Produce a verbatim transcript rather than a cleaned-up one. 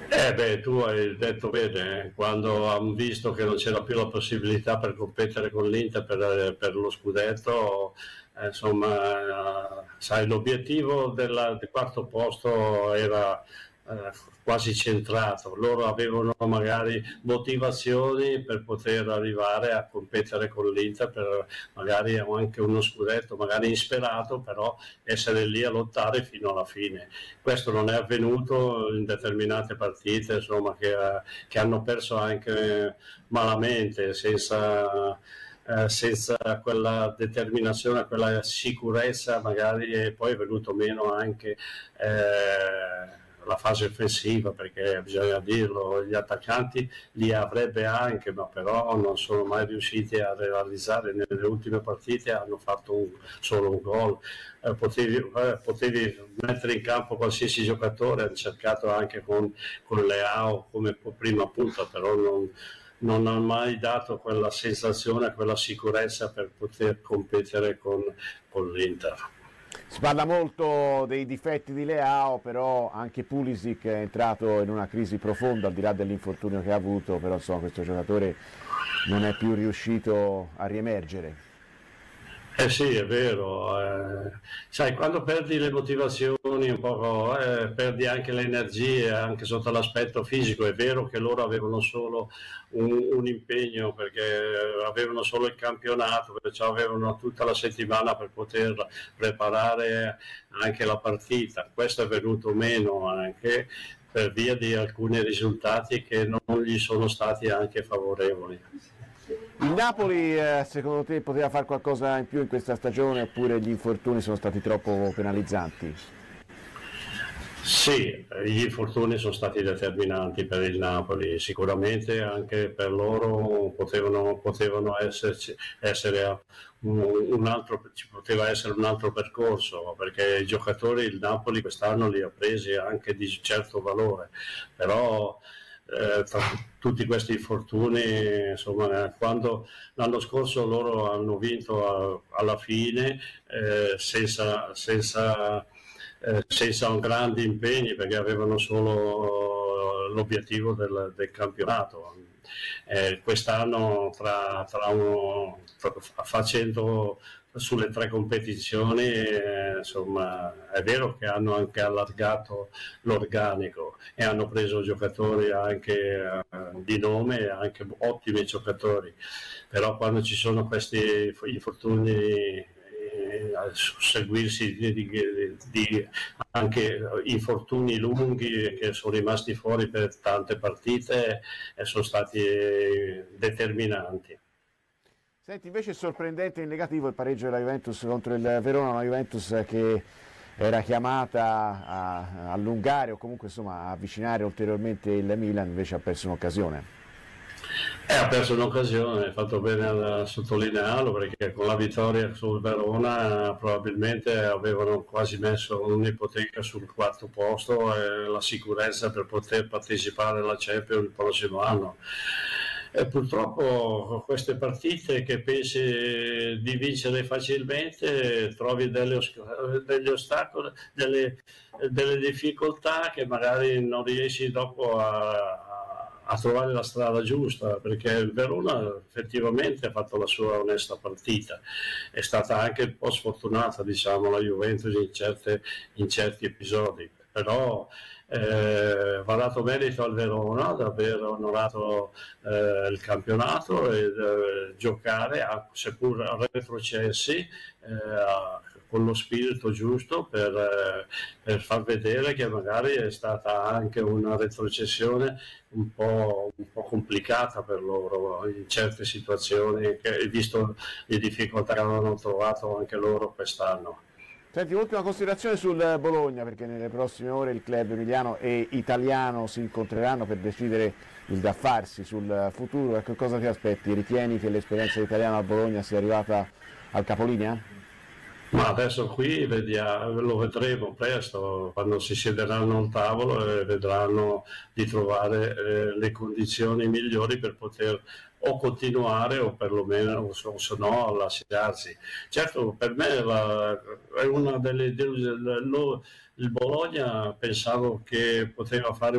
Eh beh, tu hai detto bene, eh, quando hanno visto che non c'era più la possibilità per competere con l'Inter per, per lo scudetto, eh, insomma, eh, sai, l'obiettivo della- del quarto posto era eh, quasi centrato, loro avevano magari motivazioni per poter arrivare a competere con l'Inter per magari anche uno scudetto, magari insperato, però essere lì a lottare fino alla fine. Questo non è avvenuto in determinate partite, insomma, che, eh, che hanno perso anche malamente, senza, eh, senza quella determinazione, quella sicurezza magari, e poi è venuto meno anche eh, la fase offensiva, perché bisogna dirlo, gli attaccanti li avrebbe anche, ma però non sono mai riusciti a realizzare. Nelle ultime partite hanno fatto un, solo un gol. Eh, potevi, eh, potevi mettere in campo qualsiasi giocatore, hanno cercato anche con, con Leao come prima punta, però non, non ha mai dato quella sensazione, quella sicurezza per poter competere con, con l'Inter. Si parla molto dei difetti di Leao, però anche Pulisic è entrato in una crisi profonda al di là dell'infortunio che ha avuto, però insomma questo giocatore non è più riuscito a riemergere. Eh sì, è vero, eh, sai, quando perdi le motivazioni un po', eh, perdi anche le energie, anche sotto l'aspetto fisico. È vero che loro avevano solo un, un impegno, perché avevano solo il campionato, perciò avevano tutta la settimana per poter preparare anche la partita. Questo è venuto meno anche per via di alcuni risultati che non gli sono stati anche favorevoli. Il Napoli, eh, secondo te, poteva fare qualcosa in più in questa stagione oppure gli infortuni sono stati troppo penalizzanti? Sì, gli infortuni sono stati determinanti per il Napoli, sicuramente anche per loro potevano, potevano esserci, essere un, un altro, ci poteva essere un altro percorso, perché i giocatori il Napoli quest'anno li ha presi anche di certo valore, però eh, tra tutti questi infortuni, insomma, quando l'anno scorso loro hanno vinto a, alla fine eh, senza, senza eh, senza un grandi impegni, perché avevano solo l'obiettivo del, del campionato. Eh, quest'anno tra, tra uno, tra, facendo sulle tre competizioni, eh, insomma, è vero che hanno anche allargato l'organico e hanno preso giocatori anche eh, di nome, anche ottimi giocatori, però quando ci sono questi infortuni a susseguirsi di, di, di anche infortuni lunghi che sono rimasti fuori per tante partite e sono stati determinanti. Senti, invece è sorprendente in negativo il pareggio della Juventus contro il Verona, una Juventus che era chiamata a allungare o comunque insomma a avvicinare ulteriormente il Milan, invece ha perso un'occasione. Eh, ha perso un'occasione, hai fatto bene a sottolinearlo, perché con la vittoria sul Verona probabilmente avevano quasi messo un'ipoteca sul quarto posto e la sicurezza per poter partecipare alla Champions il prossimo anno. E purtroppo queste partite che pensi di vincere facilmente trovi delle os- degli ostacoli, delle, delle difficoltà che magari non riesci dopo a a trovare la strada giusta, perché il Verona effettivamente ha fatto la sua onesta partita, è stata anche un po' sfortunata, diciamo, la Juventus in, certe, in certi episodi, però eh, va dato merito al Verona di aver onorato eh, il campionato e eh, giocare, a, seppur retrocessi, eh, con lo spirito giusto per, eh, per far vedere che magari è stata anche una retrocessione un po', un po' complicata per loro in certe situazioni, che, visto le difficoltà che avevano trovato anche loro quest'anno. Senti, ultima considerazione sul Bologna, perché nelle prossime ore il club emiliano e italiano si incontreranno per decidere il da farsi sul futuro. Ecco, cosa ti aspetti? Ritieni che l'esperienza italiana a Bologna sia arrivata al capolinea? Ma adesso qui vediamo, lo vedremo presto, quando si siederanno a un tavolo e vedranno di trovare eh, le condizioni migliori per poter o continuare o perlomeno, o se, o se no, lasciarsi. Certo, per me la, è una delle delusioni. Il Bologna pensavo che poteva fare